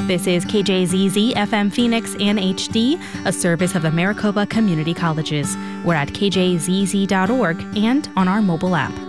This is KJZZ FM Phoenix and HD, a service of the Maricopa Community Colleges. We're at kjzz.org and on our mobile app.